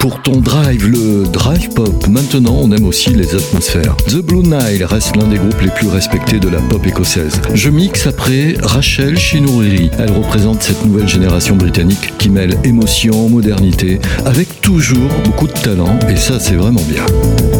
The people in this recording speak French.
Pour ton drive, le drive pop, maintenant on aime aussi les atmosphères. The Blue Nile reste l'un des groupes les plus respectés de la pop écossaise. Je mixe après Rachel Chinouriri. Elle représente cette nouvelle génération britannique qui mêle émotion, modernité, avec toujours beaucoup de talent, et ça c'est vraiment bien.